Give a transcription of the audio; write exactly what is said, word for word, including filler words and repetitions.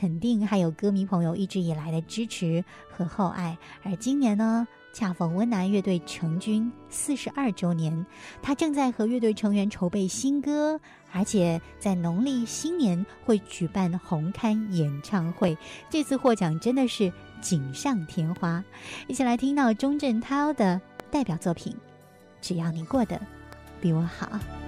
肯定，还有歌迷朋友一直以来的支持和厚爱。而今年呢，恰逢温岚乐队成军四十二周年，他正在和乐队成员筹备新歌，而且在农历新年会举办红磡演唱会。这次获奖真的是锦上添花。一起来听到钟镇涛的代表作品《只要你过得比我好》。